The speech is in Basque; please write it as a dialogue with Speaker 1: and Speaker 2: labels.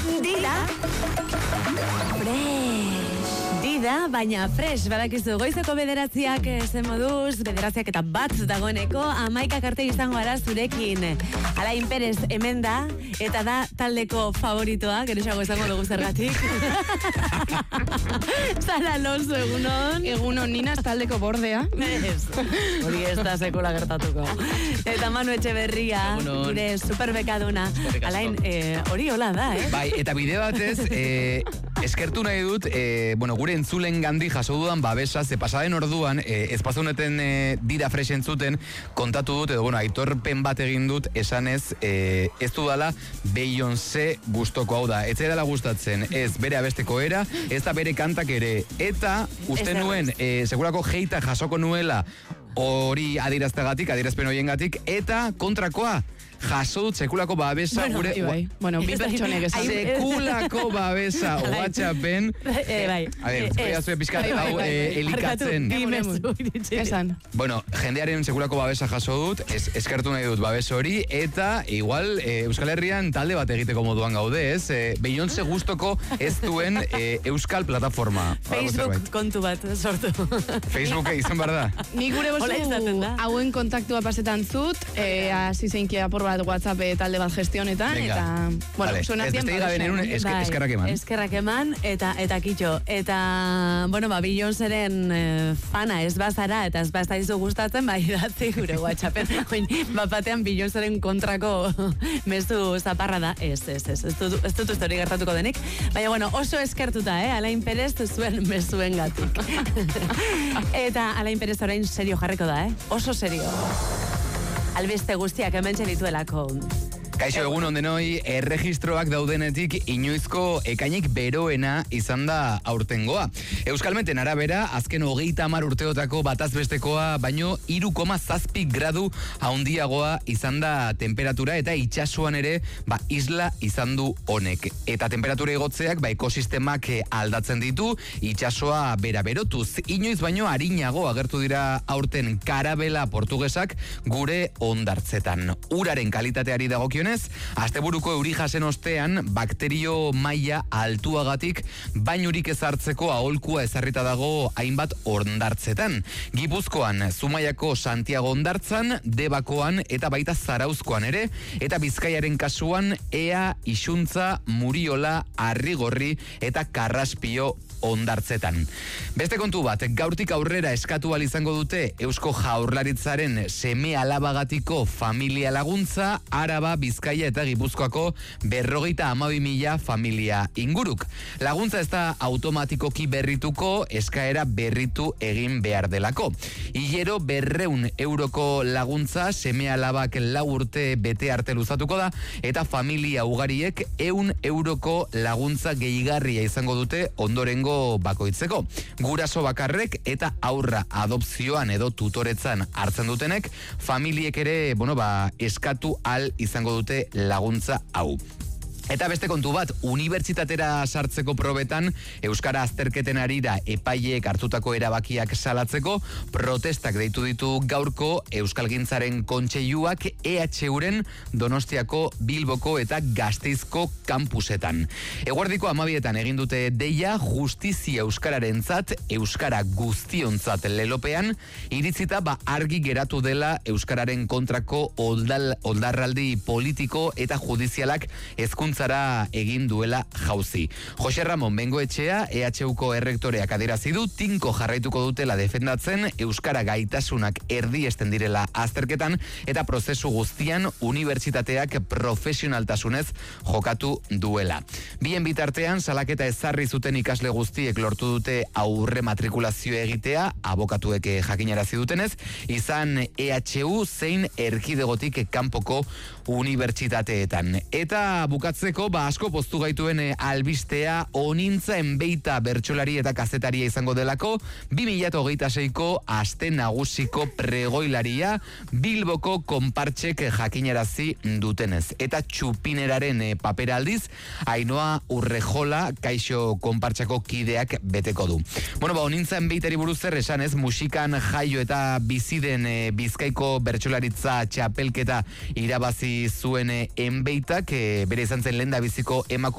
Speaker 1: Dida Dida, baina fresh, badakizu, goizeko bederatziak zen moduz, bederatziak eta bat dagoeneko, 11 arte izango ara zurekin. Alain Perez hemen da, eta da taldeko favoritoa, geroxago izango dugu zergatik. Sara Alonso, egunon.
Speaker 2: Egunon, Nina, taldeko bordea.
Speaker 1: Hori ez da sekula gertatuko. Eta Manu Etxeberria, gure superbekaduna. Alain, hori hola da,
Speaker 3: Bai, eta bide batez, eskertu nahi dut, gure entzulen gandi jaso dudan babesa, ze pasaden orduan, ez pasuneten Dida fresh entzuten, kontatu dut, edo, aitorpen bat egin dut, esanez, ez dudala Beyoncé gustoko, hau da, ez dela gustatzen, ez bere abesteko era, ez da bere kantak ere, eta uste nuen, segurako heita jasoko nuela, hori adieraztegatik, adierazpen horiengatik, eta kontrakoa, jaso dut sekulako babesa gure...
Speaker 2: Bueno, bi pertsonek esan.
Speaker 3: Sekulako babesa WhatsAppen. A ver, voy a pizkat hau elikatzen.
Speaker 2: Esan.
Speaker 3: Bueno, jendearen sekulako babesa jaso dut, eskertu nahi dut babes hori, eta igual Euskal Herrian talde bat egiteko moduan gaude, ez? Beyoncé gustoko ez duen Euskal plataforma.
Speaker 1: Facebook kontu bat sortu.
Speaker 3: Facebook izan behar da.
Speaker 2: Ni gure bostu hauen kontaktua pasetan zut, hasi zeinkia por bat WhatsApp talde bat gestionetan, eta, bueno, sonatien
Speaker 1: eskerrak eman, eta kitxo. Eta, bueno, Beyoncéren fana ez bazara, eta ez bazaizu gustatzen, bai datzi gure WhatsAppen. Bapatean Beyoncéren kontrako mezu zaparra da, ez dut hori gertatuko denik. Baina, bueno, oso eskertuta, Alain Perez zuen mezuen gatik. Eta Alain Perez orain serio jarriko da, oso serio. Albiste guztiak hementxe dituelako.
Speaker 3: Kaixo, egun ondenoi, erregistroak daudenetik inoizko ekainik beroena izan da aurtengoa. Euskalmeten arabera, azken 30 urteotako batazbestekoa, baino 3,7 gradu haundiagoa izan da temperatura, eta itxasuan ere, isla izan du honek. Eta temperatura igotzeak, ekosistemak aldatzen ditu, itxasoa bera berotuz. Inoiz baino harinago agertu dira aurten karabela portugesak gure ondartzetan. Uraren kalitateari dagokion asteburuko euri jasen ostean bakterio maila altuagatik bainurik ezartzeko aholkua ezarrita dago hainbat ondartzetan. Gipuzkoan, Zumaiako Santiago ondartzan, Debakoan eta baita Zarauzkoan ere, eta Bizkaiaren kasuan Ea, Ixuntza, Muriola, Arrigorri eta Karraspio ondartzetan. Beste kontu bat, gaurtik aurrera eskatu ahal izango dute Eusko Jaurlaritzaren seme alabagatiko familia laguntza, Araba, Bizkaia eta Gipuzkoako 52.000 familia inguruk. Laguntza ez da automatikoki berrituko, eskaera berritu egin behar delako. Hilero 200 euroko laguntza seme alabak 4 urte bete arte luzatuko da, eta familia ugariek 100 euroko laguntza gehigarria izango dute ondorengo bakoitzeko. Guraso bakarrek eta aurra adopzioan edo tutoretzan hartzen dutenek, familiek ere, eskatu al izango dute laguntza hau. Eta beste kontu bat, unibertsitatera sartzeko probetan euskara azterketen arira epaileek hartutako erabakiak salatzeko protestak deitu ditu gaurko Euskalgintzaren kontseiluak EHUren Donostiako, Bilboko eta Gasteizko kampusetan. Eguerdiko 12etan egin dute deia justizia euskararentzat, euskara guztiontzat lelopean, iritzita argi geratu dela euskararen kontrako oldarraldi politiko eta judizialak hezkuntza egin duela jauzi. Jose Ramon Bengoetxea, EHUko errektoreak adierazi du, tinko jarraituko dutela defendatzen euskara gaitasunak erdiesten direla azterketan, eta prozesu guztian unibertsitateak profesionaltasunez jokatu duela. Bien bitartean, salaketa ezarri zuten ikasle guztiek lortu dute aurre matrikulazio egitea, abokatuek jakinarazi dutenez, izan EHU zein erkidegotik kanpoko unibertsitateetan. Eta bukatzeko, asko poztu gaituen albistea, onintza enbeita bertsolari eta kazetaria izango delako, 2026ko aste nagusiko pregoilaria Bilboko konpartsek jakinarazi dutenez. Eta txupineraren papera aldiz, Ainhoa Urrejola kaixo konpartsako kideak beteko du. Onintza enbeitari buruz zer esanez, musikan jaio eta biziden Bizkaiko bertsolaritza txapelketa irabazi zuen enbeitak, bere izan zen lenda biziko emakume